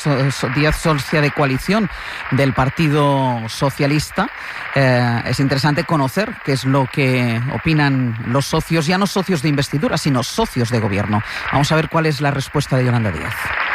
Díaz, socia de coalición del Partido Socialista. Es interesante conocer qué es lo que opinan los socios, ya no socios de investidura, sino socios de gobierno. Vamos a ver cuál es la respuesta de Yolanda Díaz.